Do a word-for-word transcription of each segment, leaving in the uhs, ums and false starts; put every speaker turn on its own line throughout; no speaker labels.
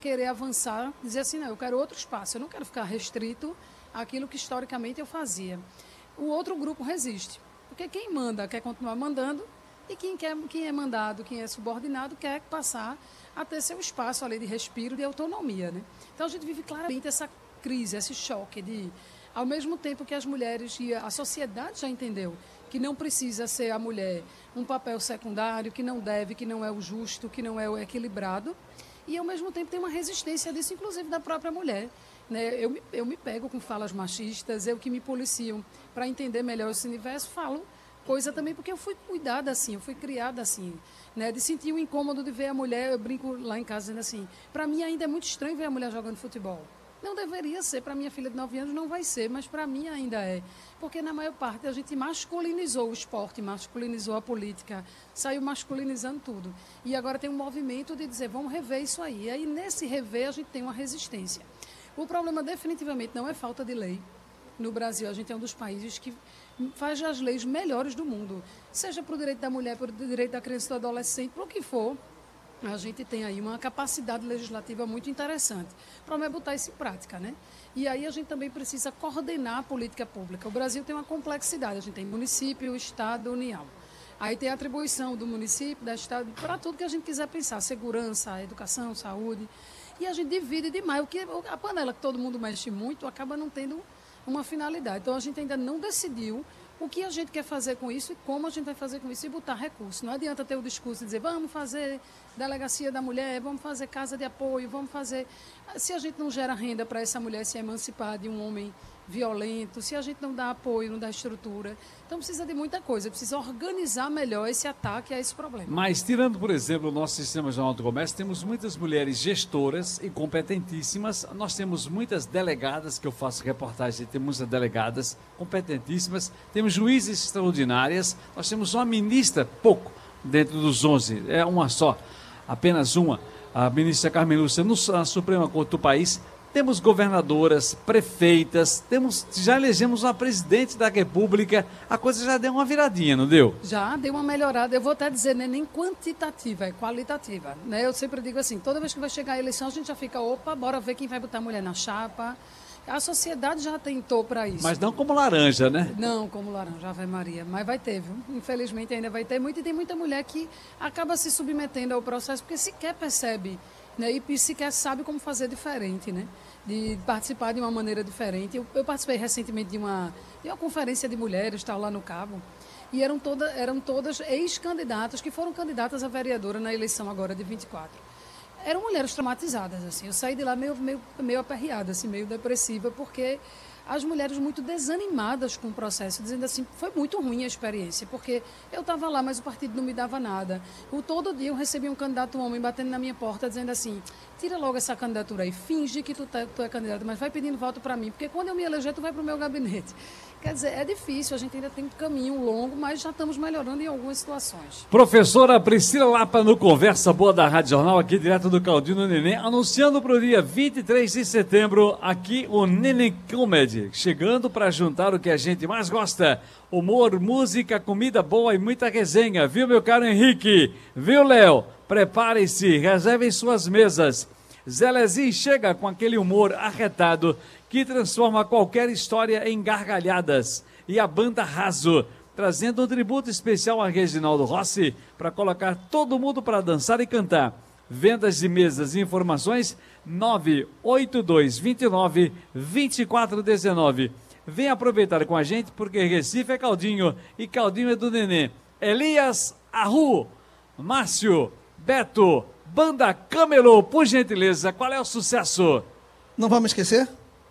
querer avançar, dizer assim, não, eu quero outro espaço, eu não quero ficar restrito àquilo que historicamente eu fazia. O outro grupo resiste, porque quem manda quer continuar mandando e quem, quer, quem é mandado, quem é subordinado, quer passar a ter seu espaço ali de respiro, de autonomia, né? Então a gente vive claramente essa crise, esse choque de, ao mesmo tempo que as mulheres e a sociedade já entendeu que não precisa ser a mulher um papel secundário, que não deve, que não é o justo, que não é o equilibrado, e, ao mesmo tempo, tem uma resistência disso, inclusive da própria mulher. Né? Eu, me, eu me pego com falas machistas, eu que me policio para entender melhor esse universo, falo coisa também porque eu fui cuidada assim, eu fui criada assim, né? De sentir o incômodo de ver a mulher, eu brinco lá em casa dizendo assim, para mim ainda é muito estranho ver a mulher jogando futebol. Não deveria ser, para minha filha de nove anos não vai ser, mas para mim ainda é. Porque na maior parte a gente masculinizou o esporte, masculinizou a política, saiu masculinizando tudo. E agora tem um movimento de dizer, vamos rever isso aí. E aí nesse rever a gente tem uma resistência. O problema definitivamente não é falta de lei. No Brasil a gente é um dos países que faz as leis melhores do mundo. Seja para o direito da mulher, para o direito da criança e do adolescente, para o que for. A gente tem aí uma capacidade legislativa muito interessante. O problema é botar isso em prática, né? E aí a gente também precisa coordenar a política pública. O Brasil tem uma complexidade. A gente tem município, estado, união. Aí tem a atribuição do município, da estado, para tudo que a gente quiser pensar. Segurança, educação, saúde. E a gente divide demais. O que, a panela que todo mundo mexe muito acaba não tendo uma finalidade. Então a gente ainda não decidiu o que a gente quer fazer com isso e como a gente vai fazer com isso e botar recurso. Não adianta ter o discurso e dizer, vamos fazer delegacia da mulher, vamos fazer casa de apoio, vamos fazer... Se a gente não gera renda para essa mulher se emancipar de um homem violento, se a gente não dá apoio, não dá estrutura. Então precisa de muita coisa, precisa organizar melhor esse ataque a esse problema.
Mas tirando, por exemplo, o nosso Sistema Nacional do Comércio, temos muitas mulheres gestoras e competentíssimas. Nós temos muitas delegadas, que eu faço reportagem, temos muitas delegadas competentíssimas, temos juízes extraordinárias, nós temos uma ministra, pouco, dentro dos onze, é uma só, apenas uma, a ministra Carmen Lúcia, na Suprema Corte do país. Temos governadoras, prefeitas, temos, já elegemos uma presidente da República, a coisa já deu uma viradinha, não deu?
Já deu uma melhorada, eu vou até dizer, né, nem quantitativa, é qualitativa. Né? Eu sempre digo assim, toda vez que vai chegar a eleição, a gente já fica, opa, bora ver quem vai botar a mulher na chapa. A sociedade já tentou para isso.
Mas não como laranja, né?
Não, como laranja, Ave Maria. Mas vai ter, viu? Infelizmente ainda vai ter muito, e tem muita mulher que acaba se submetendo ao processo porque sequer percebe, né? E sequer sabe como fazer diferente, né? De participar de uma maneira diferente. Eu, eu participei recentemente de uma, de uma conferência de mulheres, estava lá no Cabo, e eram, toda, eram todas ex-candidatas que foram candidatas a vereadora na eleição agora de vinte e quatro. Eram mulheres traumatizadas, assim. Eu saí de lá meio, meio, meio aperreada, assim, meio depressiva, porque as mulheres muito desanimadas com o processo, dizendo assim, foi muito ruim a experiência, porque eu estava lá, mas o partido não me dava nada. O, todo dia eu recebia um candidato homem batendo na minha porta, dizendo assim, tira logo essa candidatura aí, finge que tu, tá, tu é candidato, mas vai pedindo voto para mim, porque quando eu me eleger, tu vai para o meu gabinete. Quer dizer, é difícil, a gente ainda tem um caminho longo, mas já estamos melhorando em algumas situações.
Professora Priscila Lapa no Conversa Boa da Rádio Jornal, aqui direto do Caldinho no Neném, anunciando para o dia vinte e três de setembro, aqui o Neném Comedy, chegando para juntar o que a gente mais gosta, humor, música, comida boa e muita resenha, viu, meu caro Henrique? Viu, Léo? Preparem-se, reservem suas mesas. Zelezinho chega com aquele humor arretado que transforma qualquer história em gargalhadas. E a banda Raso, trazendo um tributo especial a Reginaldo Rossi para colocar todo mundo para dançar e cantar. Vendas de mesas e informações nove oito dois, dois nove, dois quatro um nove. Vem aproveitar com a gente porque Recife é Caldinho e Caldinho é do Nenê. Elias Arru, Márcio, Beto, Banda Camelô, por gentileza, qual é o sucesso?
Não vamos esquecer?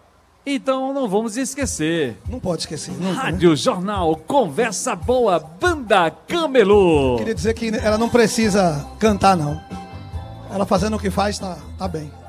Então não vamos esquecer.
Não pode esquecer. Nunca,
Rádio
né?
Jornal, Conversa Boa, Banda Camelô.
Queria dizer que ela não precisa cantar, não. Ela fazendo o que faz, tá, tá bem.